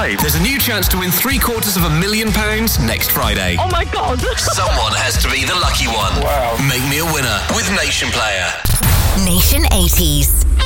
5. There's a new chance to win £750,000 next Friday. Oh my God. Someone has to be the lucky one. Wow. Make me a winner with Nation Player. Nation 80s.